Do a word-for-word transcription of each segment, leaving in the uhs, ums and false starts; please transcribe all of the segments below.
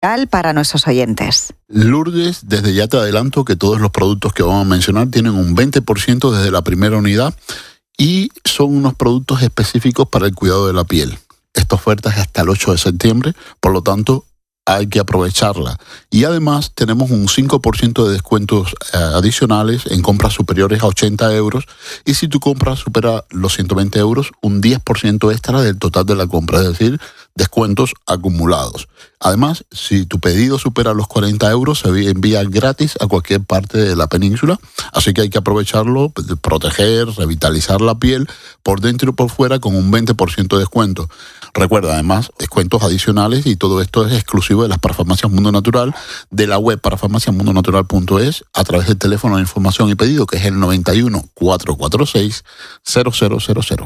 para nuestros oyentes. Lourdes, desde ya te adelanto que todos los productos que vamos a mencionar tienen un veinte por ciento desde la primera unidad y son unos productos específicos para el cuidado de la piel. Esta oferta es hasta el ocho de septiembre, por lo tanto hay que aprovecharla. Y además tenemos un cinco por ciento de descuentos eh, adicionales en compras superiores a ochenta euros y si tu compra supera los ciento veinte euros, un diez por ciento extra del total de la compra, es decir, descuentos acumulados. Además, si tu pedido supera los cuarenta euros, se envía gratis a cualquier parte de la península, así que hay que aprovecharlo, proteger, revitalizar la piel por dentro y por fuera con un veinte por ciento de descuento. Recuerda, además, descuentos adicionales y todo esto es exclusivo de las Parafarmacias Mundo Natural, de la web parafarmacia mundo natural punto es, a través del teléfono de información y pedido, que es el noventa y uno, cuatrocientos cuarenta y seis, cero cero cero cero.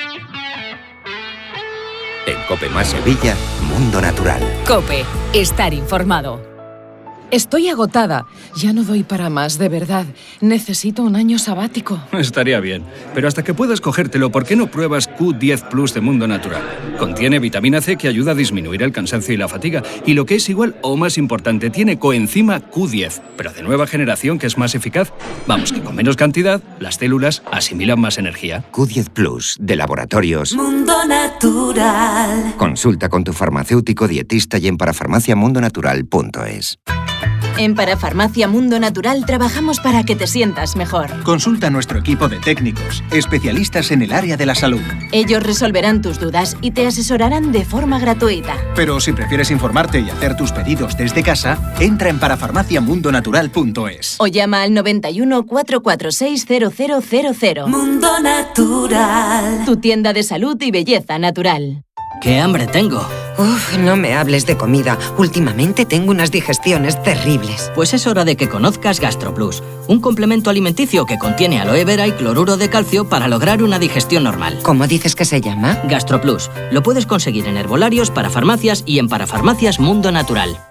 En COPE más Sevilla, Mundo Natural. COPE, estar informado. Estoy agotada. Ya no doy para más, de verdad. Necesito un año sabático. Estaría bien. Pero hasta que puedas cogértelo, ¿por qué no pruebas Q diez Plus de Mundo Natural? Contiene vitamina C que ayuda a disminuir el cansancio y la fatiga. Y lo que es igual o más importante, tiene coenzima Q diez, pero de nueva generación que es más eficaz. Vamos, que con menos cantidad, las células asimilan más energía. Q diez Plus, de Laboratorios Mundo Natural. Consulta con tu farmacéutico dietista y en parafarmacia mundo natural punto es. En Parafarmacia Mundo Natural trabajamos para que te sientas mejor. Consulta a nuestro equipo de técnicos, especialistas en el área de la salud. Ellos resolverán tus dudas y te asesorarán de forma gratuita. Pero si prefieres informarte y hacer tus pedidos desde casa, entra en parafarmacia mundo natural punto es. O llama al noventa y uno, cuatrocientos cuarenta y seis, cero cero cero cero. Mundo Natural. Tu tienda de salud y belleza natural. ¡Qué hambre tengo! Uf, no me hables de comida. Últimamente tengo unas digestiones terribles. Pues es hora de que conozcas GastroPlus, un complemento alimenticio que contiene aloe vera y cloruro de calcio para lograr una digestión normal. ¿Cómo dices que se llama? GastroPlus. Lo puedes conseguir en herbolarios, parafarmacias y en Parafarmacias Mundo Natural.